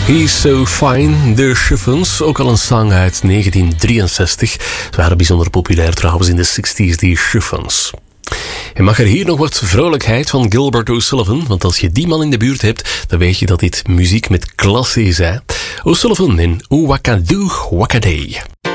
He's So Fine, de Chiffons, ook al een song uit 1963. Ze waren bijzonder populair trouwens in de 60s, die Chiffons. Je mag er hier nog wat vrolijkheid van Gilbert O'Sullivan, want als je die man in de buurt hebt, dan weet je dat dit muziek met klasse is, hè? O'Sullivan in Ouakadou Wakaday.